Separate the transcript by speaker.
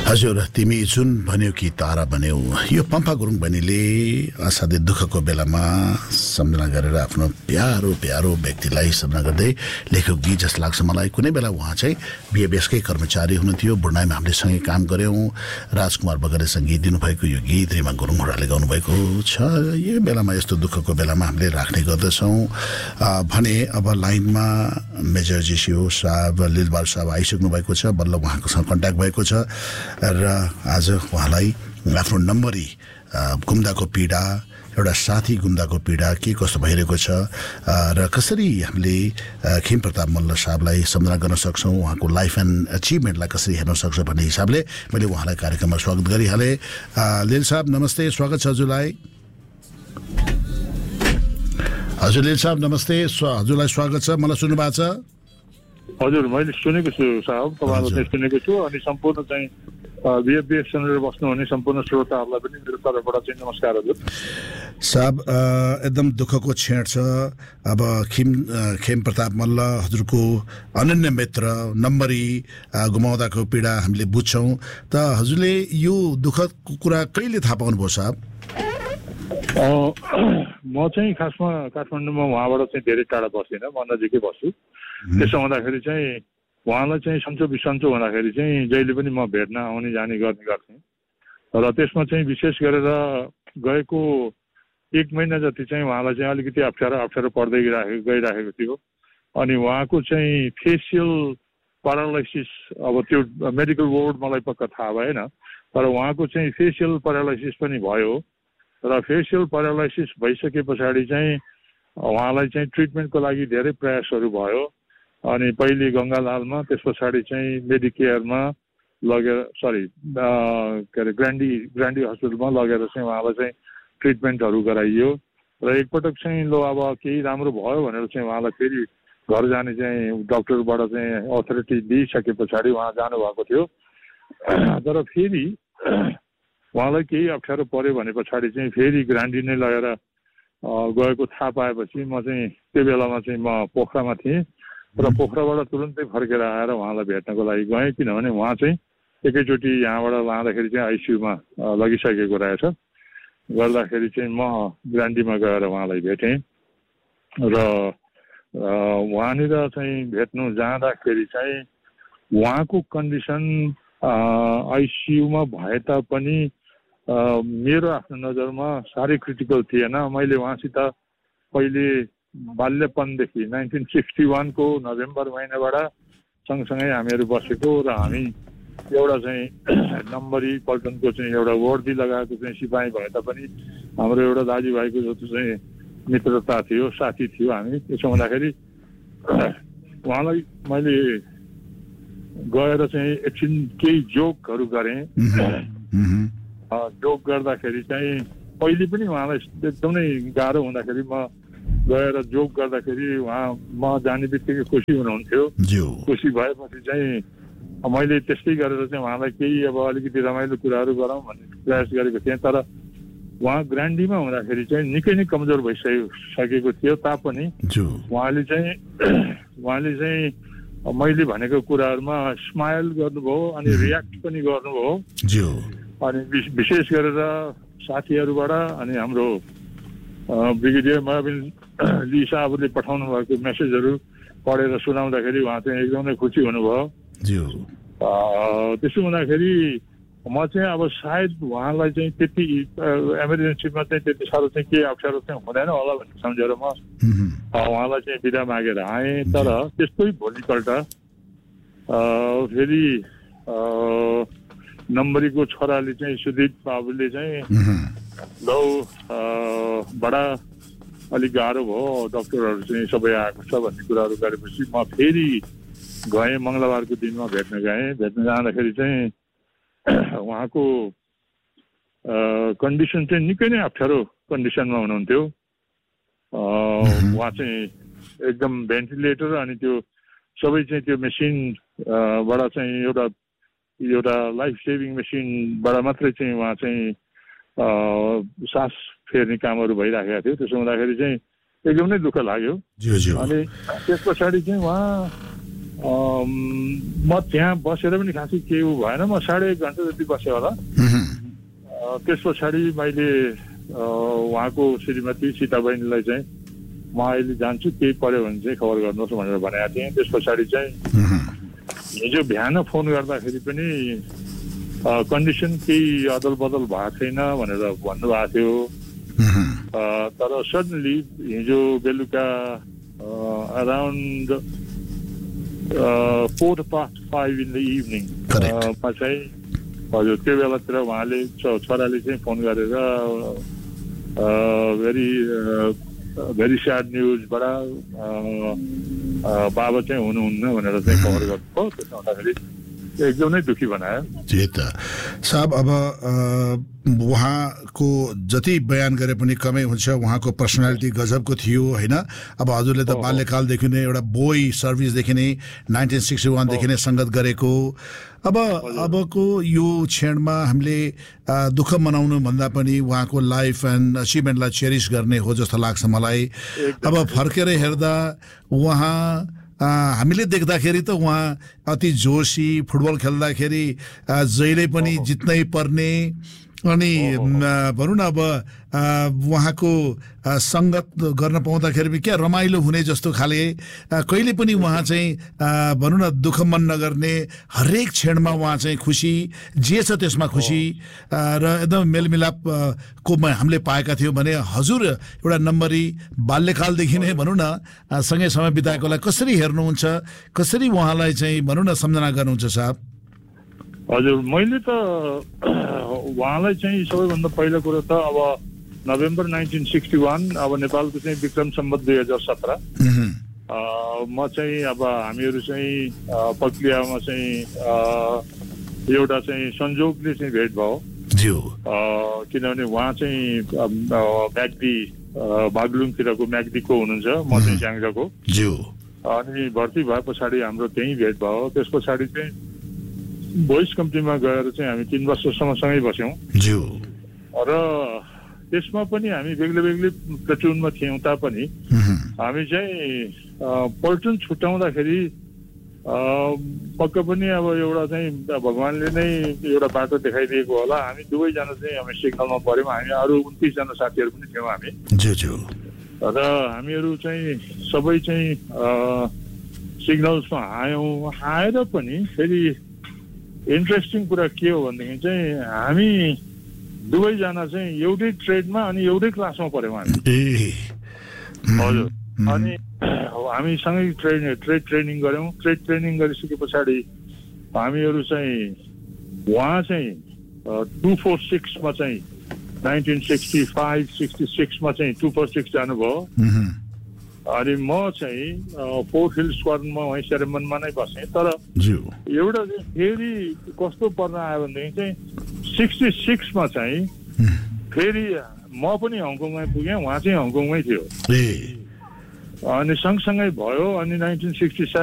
Speaker 1: हजुर तिमी जुन भन्यौ कि तारा बन्यौ यो पम्फा गुरुङ बहिनीले असाध्यै दुःखको बेलामा सम्झना गरेर आफ्नो प्यारो प्यारो व्यक्तिलाई सम्झना गर्दै लेखेको गीत जस्तो लाग्छ मलाई। कुनै बेला उहाँ चाहिँ बीएबीएसकै कर्मचारी हुनुहुन्थ्यो। बुढ्नाइमा हामीले सँगै काम गऱ्यौँ। राजकुमार बगरले सङ्गीत दिनुभएको यो गीत रिमा गुरुङ होडाले गाउनुभएको छ। यो बेलामा यस्तो दुःखको बेलामा हामीले राख्ने गर्दछौँ भने अब लाइनमा मेजर जेसियो साहब लिलबार साहब आइसक्नु भएको छ। बल्ल उहाँकोसँग कन्ट्याक्ट भएको छ र आज उहाँलाई आफ्नो नम्बरी गुम्दाको पीडा, एउटा साथी गुम्दाको पीडा के कस्तो भइरहेको छ र कसरी हामीले खेम प्रताप मल्ल साहबलाई सम्झना गर्न सक्छौँ, उहाँको लाइफ एन्ड अचिभमेन्टलाई कसरी हेर्न सक्छ भन्ने हिसाबले मैले उहाँलाई कार्यक्रममा स्वागत गरिहालेँ। लिल साहब नमस्ते, स्वागत छ हजुरलाई। हजुर लिल साहब नमस्ते, हजुरलाई स्वागत छ। मलाई सुन्नु भएको छ?
Speaker 2: हजुर मैले सुनेको छु साहब, तपाईँलाई चाहिँ सुनेको छु। अनि सम्पूर्ण चाहिँ बीएफबीएस सुनेर बस्नुहुने सम्पूर्ण श्रोताहरूलाई पनि मेरो तर्फबाट चाहिँ नमस्कार हजुर।
Speaker 1: साहब एकदम दुःखको क्षण छ। अब खेम प्रताप मल्ल हजुरको अनन्य मित्र नम्बरी गुमाउँदाको पीडा हामीले बुझ्छौँ। त हजुरले यो दुःखको कुरा कहिले थाहा पाउनुभयो साहब?
Speaker 2: म चाहिँ खासमा काठमाडौँमा उहाँबाट चाहिँ धेरै टाढा बस्दिनँ, म नजिकै बस्छु। त्यसो हुँदाखेरि चाहिँ उहाँलाई चाहिँ सन्चो बिसन्चो हुँदाखेरि चाहिँ जहिले पनि म भेट्न आउने जाने गर्ने गर्थेँ। र त्यसमा चाहिँ विशेष गरेर गएको 1 महिना जति चाहिँ उहाँलाई चाहिँ अलिकति अप्ठ्यारो पर्दै गइराखेको थियो। अनि उहाँको चाहिँ फेसियल प्यारालाइसिस, अब त्यो मेडिकल वर्ड मलाई पक्का थाहा भएन, तर उहाँको चाहिँ फेसियल प्यारालाइसिस पनि भयो। र फेसियल प्यारालाइसिस भइसके पछाडि चाहिँ उहाँलाई चाहिँ ट्रिटमेन्टको लागि धेरै प्रयासहरू भयो। अनि पहिले गङ्गालालमा, त्यस पछाडि चाहिँ मेडिकेयरमा लगेर के अरे ग्रान्डी हस्पिटलमा लगेर चाहिँ उहाँलाई चाहिँ ट्रिटमेन्टहरू गराइयो। र एकपटक चाहिँ लो अब केही राम्रो भयो भनेर चाहिँ उहाँलाई फेरि घर जाने चाहिँ डक्टरबाट चाहिँ अथोरिटी दिइसके पछाडि उहाँ जानुभएको थियो। तर फेरि उहाँलाई केही अप्ठ्यारो पर्यो भने पछाडि चाहिँ फेरि ग्रान्डी नै लगेर गएको थाहा पाएपछि म चाहिँ त्यो बेलामा चाहिँ म पोखरामा थिएँ। र पोखराबाट तुरुन्तै फर्केर आएर उहाँलाई भेट्नको लागि गएँ, किनभने उहाँ चाहिँ एकैचोटि यहाँबाट लाँदाखेरि चाहिँ आइसियूमा लगिसकेको रहेछ। गर्दाखेरि चाहिँ म ग्रान्डीमा गएर उहाँलाई भेटेँ। र उहाँनिर चाहिँ भेट्नु जाँदाखेरि चाहिँ उहाँको कन्डिसन आइसियूमा भए तापनि मेरो आफ्नो नजरमा साह्रै क्रिटिकल थिएन। मैले उहाँसित पहिले बाल्यपनदेखि 1961 को नोभेम्बर महिनाबाट सँगसँगै हामीहरू बसेको र हामी एउटा चाहिँ नम्बरी पल्टनको चाहिँ एउटा वर्दी लगाएको चाहिँ सिपाही भए तापनि हाम्रो एउटा दाजुभाइको जस्तो चाहिँ मित्रता थियो, साथी थियो हामी। त्यसो हुँदाखेरि उहाँलाई मैले गएर चाहिँ एकछिन केही जोकहरू गरेँ। जोक गर्दाखेरि चाहिँ पहिले पनि उहाँलाई एकदमै गाह्रो हुँदाखेरि म गएर जोक गर्दाखेरि म जाने बित्तिकै खुसी हुनुहुन्थ्यो। खुसी भएपछि चाहिँ मैले त्यस्तै गरेर चाहिँ उहाँलाई केही अब अलिकति रमाइलो कुराहरू गरौँ भन्ने प्रयास गरेको थिएँ। तर उहाँ ग्रान्डीमा हुँदाखेरि चाहिँ निकै नै कमजोर भइसकेको थियो तापनि उहाँले चाहिँ मैले भनेको कुराहरूमा स्माइल गर्नुभयो अनि रियाक्ट पनि गर्नुभयो। अनि विशेष गरेर साथीहरूबाट अनि हाम्रो ब्रिगेडियर मायाबिन ली साहबले पठाउनु भएको मेसेजहरू पढेर सुनाउँदाखेरि उहाँ चाहिँ एकदमै खुसी हुनुभयो। त्यसो हुँदाखेरि म चाहिँ अब सायद उहाँलाई चाहिँ त्यति इमर्जेन्सीमा चाहिँ त्यति साह्रो चाहिँ के अप्ठ्यारो चाहिँ हुँदैन होला भन्ने सम्झेर म उहाँलाई चाहिँ बिदा मागेर आएँ। तर त्यस्तै भोलिपल्ट फेरि नम्बरीको छोराले चाहिँ सुदीप बाबुले चाहिँ लौ बडा अलिक गाह्रो भयो, डक्टरहरू चाहिँ सबै आएको छ भन्ने कुराहरू गरेपछि म फेरि गएँ। मङ्गलबारको दिनमा भेट्न जाँदाखेरि चाहिँ उहाँको कन्डिसन चाहिँ निकै नै अप्ठ्यारो कन्डिसनमा हुनुहुन्थ्यो। उहाँ चाहिँ एकदम भेन्टिलेटर अनि त्यो सबै चाहिँ त्यो मेसिनबाट चाहिँ एउटा लाइफ सेभिङ मेसिनबाट मात्रै चाहिँ उहाँ चाहिँ सास फेर्ने कामहरू भइराखेको थियो। त्यसो हुँदाखेरि चाहिँ एकदमै दुःख लाग्यो। अनि त्यस पछाडि चाहिँ उहाँ म त्यहाँ बसेर पनि खासै केही भएन, म 1.5 घन्टा जति बसेँ होला। त्यस पछाडि मैले उहाँको श्रीमती सीता बहिनीलाई चाहिँ म अहिले जान्छु, केही पर्यो भने चाहिँ खबर गर्नुहोस् भनेर भनेको थिएँ। त्यस पछाडि चाहिँ हिजो बिहान फोन गर्दाखेरि पनि कन्डिसन केही अदल बदल भएको छैन भनेर भन्नुभएको थियो। तर सडनली हिजो बेलुका अराउन्ड 4:05 in the evening मा चाहिँ हजुर त्यो बेलातिर उहाँले छोराले चाहिँ फोन गरेर भेरी स्याड न्युजबाट बाबा चाहिँ हुनुहुन्न भनेर चाहिँ खबर गर्नुभयो। त्यसो हुँदाखेरि एकदमै दुखी बनायो।
Speaker 1: त्यही त साहब, अब उहाँको जति बयान गरे पनि कमै हुन्छ। उहाँको पर्सनालिटी गजबको थियो होइन। अब हजुरले त बाल्यकालदेखि नै एउटा बोय सर्भिसदेखि नै 1961देखि नै सङ्गत गरेको। अबको यो क्षणमा हामीले दुःख मनाउनु भन्दा पनि उहाँको लाइफ एन्ड अचिभमेन्टलाई चेरिस गर्ने हो जस्तो लाग्छ मलाई। अब फर्केर हेर्दा उहाँ हामीले देख्दाखेरि त उहाँ अति जोसी, फुटबल खेल्दाखेरि जहिले पनि जित्नै पर्ने, अनि भनौँ न अब उहाँको सङ्गत गर्न पाउँदाखेरि पनि क्या रमाइलो हुने जस्तो खाले। कहिले पनि उहाँ चाहिँ भनौँ न दुःख मन नगर्ने, हरेक क्षणमा उहाँ चाहिँ खुसी, जे छ त्यसमा खुसी र एकदम मेलमिलाप को हामीले पाएका थियौँ। भने हजुर एउटा नम्बरी बाल्यकालदेखि नै भनौँ न सँगै समय बिताएकोलाई कसरी हेर्नुहुन्छ, कसरी उहाँलाई चाहिँ भनौँ न सम्झना गर्नुहुन्छ साहब?
Speaker 2: हजुर, मैले त उहाँलाई चाहिँ सबैभन्दा पहिलो कुरो त अब नोभेम्बर 1961 अब नेपालको चाहिँ विक्रम सम्वत 2017 म चाहिँ अब हामीहरू चाहिँ प्रक्रियामा चाहिँ एउटा चाहिँ संजोगले चाहिँ भेट भयो। किनभने उहाँ चाहिँ म्याग्दी बागलुङतिरको म्याग्दीको हुनुहुन्छ, म चाहिँ स्याङ्जाको। अनि भर्ती भए पछाडि हाम्रो त्यहीँ भेट भयो। त्यस पछाडि चाहिँ बोइस कम्पनीमा गएर चाहिँ हामी 3 वर्षसम्म सँगै बस्यौँ र त्यसमा पनि हामी बेग्लै बेग्लै प्लेटुनमा थियौँ तापनि हामी चाहिँ पल्टन छुट्याउँदाखेरि पक्का पनि अब एउटा चाहिँ भगवान्ले नै एउटा बाटो देखाइदिएको होला। हामी दुवैजना चाहिँ हामी सिग्नलमा पऱ्यौँ। हामी अरू 29 जना साथीहरू पनि थियौँ हामी र हामीहरू चाहिँ सबै चाहिँ सिग्नल्समा आएर पनि फेरि इन्ट्रेस्टिङ कुरा के हो भनेदेखि चाहिँ हामी दुवैजना चाहिँ एउटै ट्रेडमा अनि एउटै क्लासमा पऱ्यौँ हामी। हजुर, अनि हामी सँगै ट्रेड ट्रेनिङ गऱ्यौँ। ट्रेड ट्रेनिङ गरिसके पछाडि हामीहरू चाहिँ उहाँ चाहिँ 246 मा चाहिँ 1965-66 मा चाहिँ 246 जानुभयो। अनि म चाहिँ फोर्थ हिल स्क्वाड्रनमा वहीँ सेरेमनमा नै बसेँ। तर एउटा चाहिँ फेरि कस्तो पर्न आयो भनेदेखि चाहिँ 66 मा चाहिँ फेरि म पनि हङकङमै पुगेँ, उहाँ चाहिँ हङकङमै थियो। अनि सँगसँगै भयो। अनि 1967